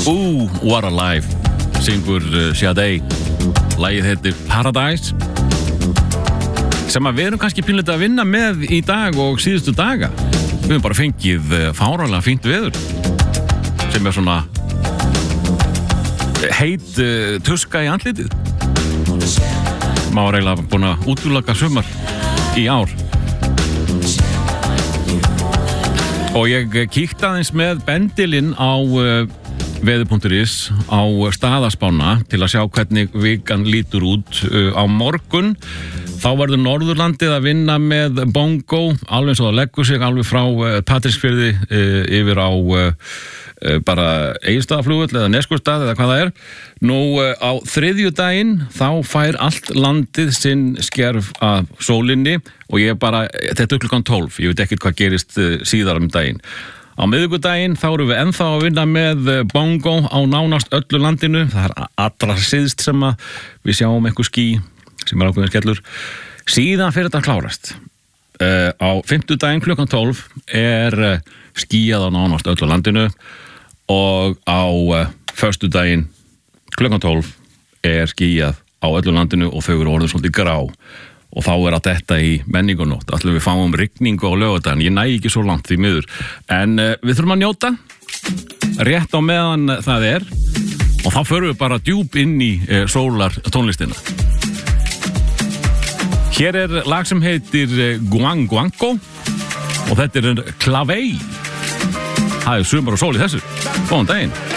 What a Life syngur Sade. Lagið heitir Paradise, sem að við erum kannski pínlega að vinna með í dag og síðustu daga. Við höfum bara fengið fáránlega fínt veður sem er svona heit tuska í andlitið. Maður var eiginlega búin að útiloka sumar í ár. Og ég kíkti aðeins með bendilinn á veður.is á staðaspána til að sjá hvernig vikan lítur út á morgun. Þá verður Norðurlandið að vinna með Bongo, alveg svo það leggur sig alveg frá Patreksfirði yfir á bara Egilsstaðaflugvöll eða Neskaupstað eða hvað það er. Nú á þriðjudaginn þá fær allt landið sinn skerf af sólinni og þetta er klukkan 12, ég veit ekkert hvað gerist síðar daginn. Á miðvikudaginn þá erum við ennþá að vinna með Bongo á nánast öllu landinu. Það er allra síðst sem að við sjáum einhver ský sem er ákveðin skellur. Síðan fyrir þetta klárast. Á fimmtudaginn klukkan 12 er skýjað á nánast öllu landinu og á föstudaginn klukkan 12 er skýjað á öllu landinu og þau eru orðin svolítið grá. Og þá er að detta í menningunótt. Ætlum við fáum rigningu á laugardaginn. Ég næ ekki svo langt því miður. En við þurfum að njóta rétt á meðan það er. Og þá förum við bara djúp inn í sólar tónlistina. Hér er lag sem heitir Guanguanco. Og þetta er Clavey. Það er sumar og sól í þessu. Góðan daginn.